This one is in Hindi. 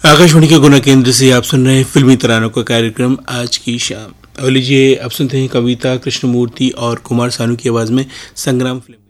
आकाशवाणी के गुना केंद्र से आप सुन रहे हैं फिल्मी तरानों का कार्यक्रम आज की शाम। और लीजिए अब सुनते हैं कविता कृष्णमूर्ति और कुमार सानू की आवाज में संग्राम फिल्म।